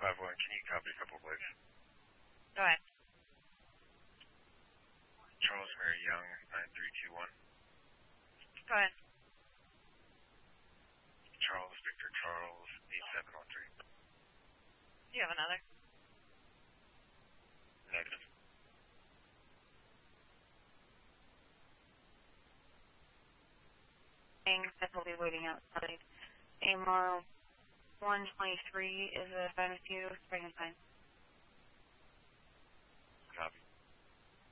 5-1, can you copy a couple of waves? Go ahead. Charles Mary Young, 9321. Go ahead. Charles Victor Charles, 8713. Do you have another? Negative. That will be waiting outside. AMR 123 is a sign with you. Spring and sign.